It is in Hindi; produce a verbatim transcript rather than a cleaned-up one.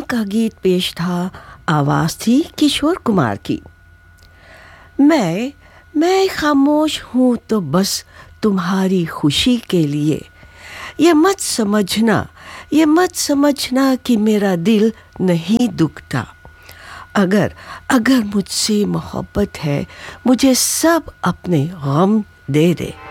का गीत पेश था, आवाज़ थी किशोर कुमार की। मैं मैं खामोश हूँ तो बस तुम्हारी खुशी के लिए। ये मत समझना, ये मत समझना कि मेरा दिल नहीं दुखता। अगर अगर मुझसे मोहब्बत है, मुझे सब अपने गम दे दे।